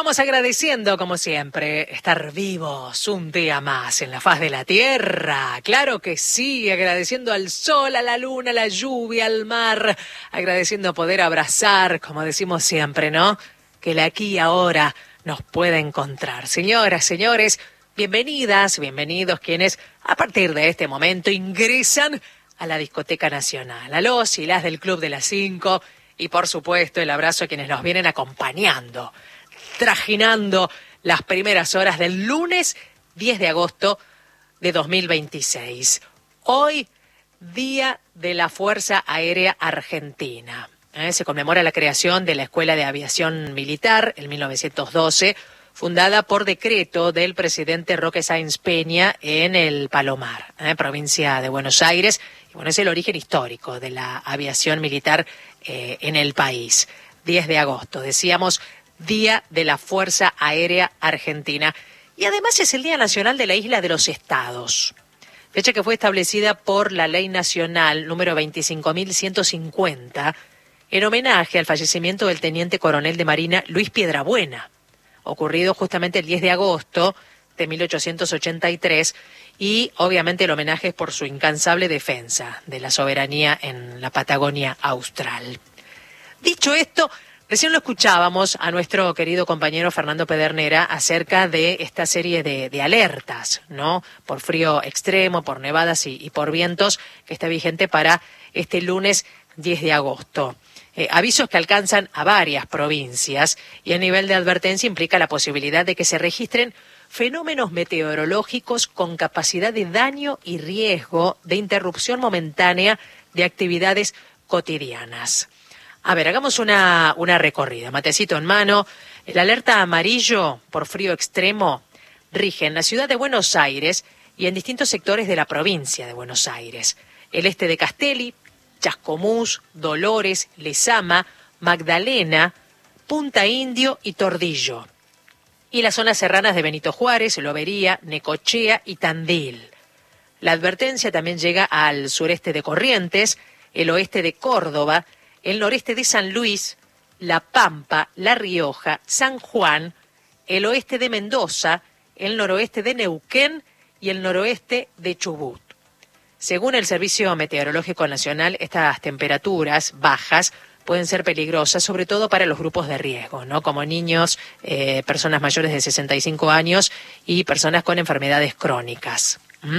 vamos agradeciendo, como siempre, estar vivos un día más en la faz de la tierra. Claro que sí, agradeciendo al sol, a la luna, a la lluvia, al mar, agradeciendo poder abrazar, como decimos siempre, ¿no? Que el aquí y ahora nos pueda encontrar. Señoras, señores, bienvenidas, bienvenidos quienes a partir de este momento ingresan a la Discoteca Nacional, a los y las del Club de las 5 y por supuesto el abrazo a quienes nos vienen acompañando, trajinando las primeras horas del lunes 10 de agosto de 2026. Hoy, Día de la Fuerza Aérea Argentina. Se conmemora la creación de la Escuela de Aviación Militar en 1912, fundada por decreto del presidente Roque Sáenz Peña en el Palomar, provincia de Buenos Aires. Y bueno, es el origen histórico de la aviación militar en el país. 10 de agosto, decíamos, Día de la Fuerza Aérea Argentina. Y además es el Día Nacional de la Isla de los Estados, fecha que fue establecida por la Ley Nacional número 25.150 en homenaje al fallecimiento del teniente coronel de Marina Luis Piedrabuena, ocurrido justamente el 10 de agosto de 1883, y obviamente el homenaje es por su incansable defensa de la soberanía en la Patagonia Austral. Dicho esto, recién lo escuchábamos a nuestro querido compañero Fernando Pedernera acerca de esta serie de alertas, ¿no? Por frío extremo, por nevadas y por vientos, que está vigente para este lunes 10 de agosto. Avisos que alcanzan a varias provincias y el nivel de advertencia implica la posibilidad de que se registren fenómenos meteorológicos con capacidad de daño y riesgo de interrupción momentánea de actividades cotidianas. A ver, hagamos una recorrida. Matecito en mano. El alerta amarillo por frío extremo rige en la ciudad de Buenos Aires y en distintos sectores de la provincia de Buenos Aires. El este de Castelli, Chascomús, Dolores, Lezama, Magdalena, Punta Indio y Tordillo. Y las zonas serranas de Benito Juárez, Lobería, Necochea y Tandil. La advertencia también llega al sureste de Corrientes, el oeste de Córdoba, el noreste de San Luis, La Pampa, La Rioja, San Juan, el oeste de Mendoza, el noroeste de Neuquén y el noroeste de Chubut. Según el Servicio Meteorológico Nacional, estas temperaturas bajas pueden ser peligrosas, sobre todo para los grupos de riesgo, ¿no? Como niños, personas mayores de 65 años y personas con enfermedades crónicas.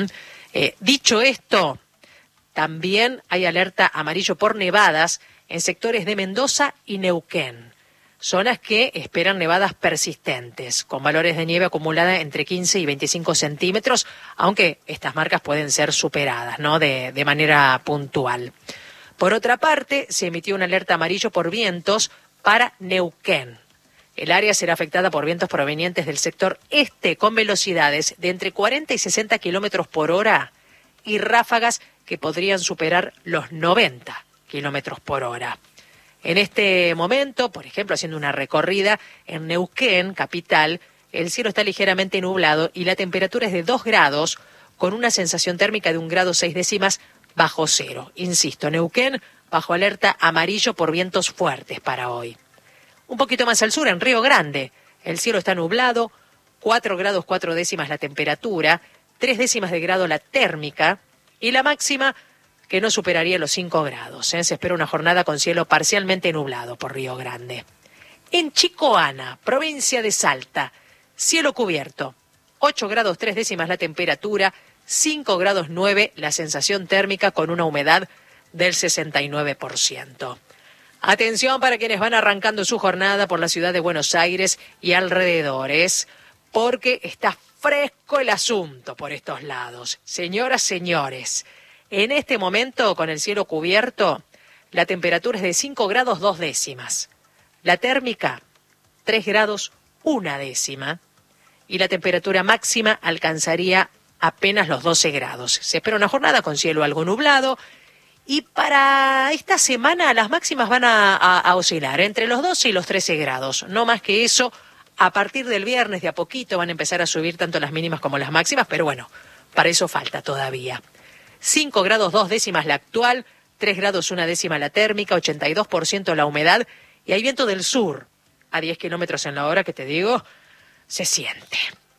Dicho esto, también hay alerta amarillo por nevadas en sectores de Mendoza y Neuquén, zonas que esperan nevadas persistentes, con valores de nieve acumulada entre 15 y 25 centímetros, aunque estas marcas pueden ser superadas, ¿no? de manera puntual. Por otra parte, se emitió una alerta amarillo por vientos para Neuquén. El área será afectada por vientos provenientes del sector este con velocidades de entre 40 y 60 kilómetros por hora y ráfagas que podrían superar los 90 kilómetros por hora. En este momento, por ejemplo, haciendo una recorrida en Neuquén, capital, el cielo está ligeramente nublado y la temperatura es de 2 grados, con una sensación térmica de 1 grado 6 décimas bajo cero. Insisto, Neuquén bajo alerta amarillo por vientos fuertes para hoy. Un poquito más al sur, en Río Grande, el cielo está nublado, 4 grados 4 décimas la temperatura, 3 décimas de grado la térmica y la máxima que no superaría los 5 grados. Se espera una jornada con cielo parcialmente nublado por Río Grande. En Chicoana, provincia de Salta, cielo cubierto, 8 grados 3 décimas la temperatura, 5 grados 9 la sensación térmica con una humedad del 69%. Atención para quienes van arrancando su jornada por la ciudad de Buenos Aires y alrededores, porque está fresco el asunto por estos lados. Señoras, señores, en este momento, con el cielo cubierto, la temperatura es de 5 grados 2 décimas. La térmica, 3 grados 1 décima. Y la temperatura máxima alcanzaría apenas los 12 grados. Se espera una jornada con cielo algo nublado. Y para esta semana las máximas van a oscilar entre los 12 y los 13 grados. No más que eso. A partir del viernes de a poquito van a empezar a subir tanto las mínimas como las máximas. Pero bueno, para eso falta todavía. 5 grados 2 décimas la actual, 3 grados 1 décima la térmica, 82% la humedad y hay viento del sur a 10 kilómetros en la hora, que te digo, se siente.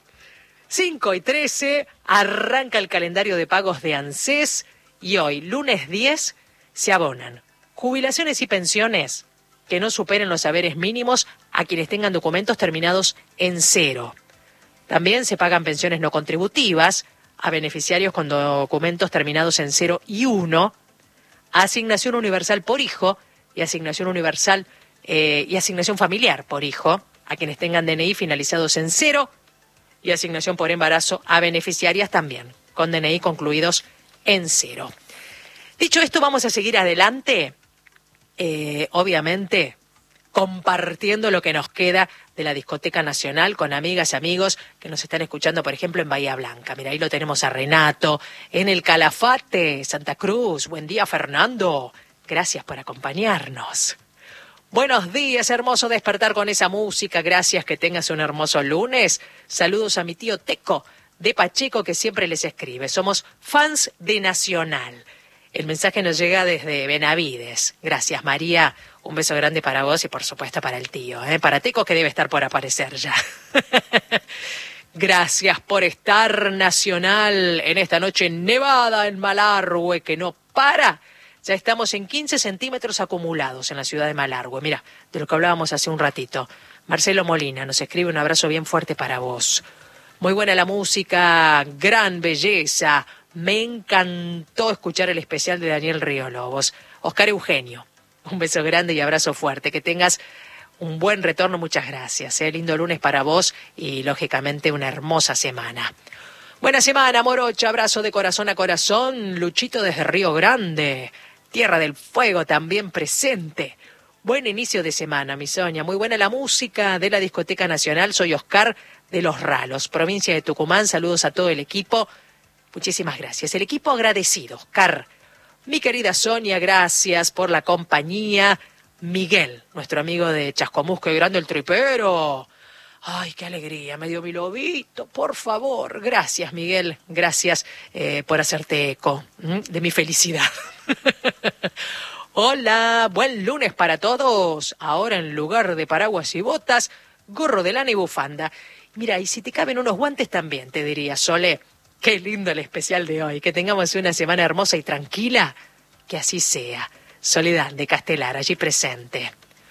5:13, arranca el calendario de pagos de ANSES y hoy, lunes 10, se abonan jubilaciones y pensiones que no superen los haberes mínimos a quienes tengan documentos terminados en 0. También se pagan pensiones no contributivas a beneficiarios con documentos terminados en 0 y 1, asignación universal por hijo y asignación universal y asignación familiar por hijo a quienes tengan DNI finalizados en 0 y asignación por embarazo a beneficiarias también con DNI concluidos en 0. Dicho esto, vamos a seguir adelante, obviamente compartiendo lo que nos queda de la Discoteca Nacional con amigas y amigos que nos están escuchando, por ejemplo, en Bahía Blanca. Mira, ahí lo tenemos a Renato, en el Calafate, Santa Cruz. Buen día, Fernando. Gracias por acompañarnos. Buenos días, hermoso despertar con esa música. Gracias, que tengas un hermoso lunes. Saludos a mi tío Teco de Pacheco, que siempre les escribe. Somos fans de Nacional. El mensaje nos llega desde Benavides. Gracias, María. Un beso grande para vos y, por supuesto, para el tío. Para Teco, que debe estar por aparecer ya. Gracias por estar, Nacional, en esta noche nevada en Malargüe, que no para. Ya estamos en 15 centímetros acumulados en la ciudad de Malargüe. Mira, de lo que hablábamos hace un ratito. Marcelo Molina nos escribe: un abrazo bien fuerte para vos. Muy buena la música, gran belleza. Me encantó escuchar el especial de Daniel Río Lobos. Oscar Eugenio, un beso grande y abrazo fuerte. Que tengas un buen retorno, muchas gracias. Lindo lunes para vos y, lógicamente, una hermosa semana. Buena semana, morocha. Abrazo de corazón a corazón. Luchito desde Río Grande. Tierra del Fuego también presente. Buen inicio de semana, mi Sonia. Muy buena la música de la Discoteca Nacional. Soy Oscar de Los Ralos, provincia de Tucumán. Saludos a todo el equipo. Muchísimas gracias. El equipo agradecido, Oscar. Mi querida Sonia, gracias por la compañía. Miguel, nuestro amigo de Chascomús, qué grande el tripero. Ay, qué alegría, me dio mi lobito, por favor. Gracias, Miguel, gracias por hacerte eco de mi felicidad. Hola, buen lunes para todos. Ahora, en lugar de paraguas y botas, gorro de lana y bufanda. Mira, y si te caben unos guantes también, te diría, Sole. Qué lindo el especial de hoy. Que tengamos una semana hermosa y tranquila. Que así sea. Soledad de Castelar, allí presente.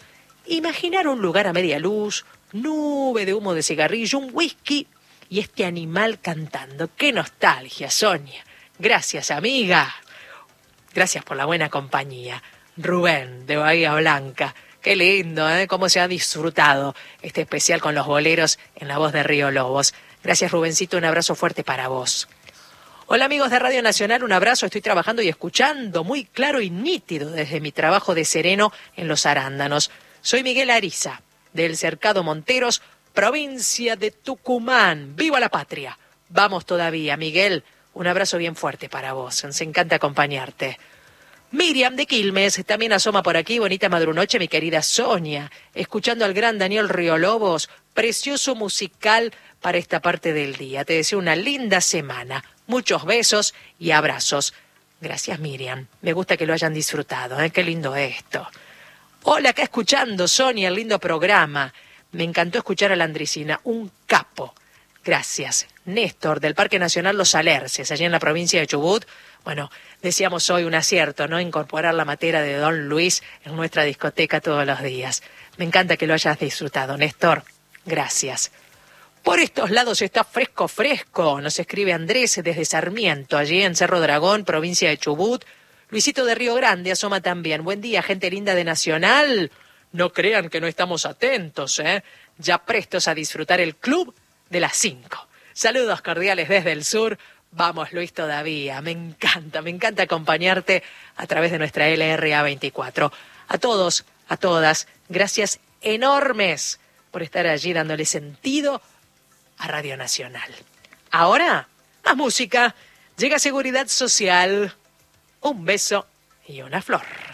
Imaginar un lugar a media luz, nube de humo de cigarrillo, un whisky y este animal cantando. ¡Qué nostalgia, Sonia! Gracias, amiga. Gracias por la buena compañía. Rubén, de Bahía Blanca. Qué lindo, cómo se ha disfrutado este especial con los boleros en la voz de Río Lobos. Gracias, Rubencito, un abrazo fuerte para vos. Hola, amigos de Radio Nacional, un abrazo. Estoy trabajando y escuchando muy claro y nítido desde mi trabajo de sereno en Los Arándanos. Soy Miguel Ariza, del Cercado Monteros, provincia de Tucumán. ¡Viva la patria! Vamos todavía, Miguel. Un abrazo bien fuerte para vos. Nos encanta acompañarte. Miriam de Quilmes también asoma por aquí. Bonita madrunoche, mi querida Sonia. Escuchando al gran Daniel Río Lobos. Precioso musical para esta parte del día. Te deseo una linda semana. Muchos besos y abrazos. Gracias, Miriam. Me gusta que lo hayan disfrutado. Qué lindo esto. Hola, acá escuchando, Sonia, el lindo programa. Me encantó escuchar a la Andricina. Un capo. Gracias. Néstor, del Parque Nacional Los Alerces, allí en la provincia de Chubut. Bueno, decíamos hoy un acierto, ¿no? Incorporar la materia de Don Luis en nuestra discoteca todos los días. Me encanta que lo hayas disfrutado, Néstor. Gracias. Por estos lados está fresco, fresco. Nos escribe Andrés desde Sarmiento, allí en Cerro Dragón, provincia de Chubut. Luisito de Río Grande asoma también. Buen día, gente linda de Nacional. No crean que no estamos atentos, Ya prestos a disfrutar el club de las 5. Saludos cordiales desde el sur. Vamos, Luis, todavía. Me encanta acompañarte a través de nuestra LRA 24. A todos, a todas, gracias enormes por estar allí dándole sentido a Radio Nacional. Ahora, más música. Llega Seguridad Social. Un beso y una flor.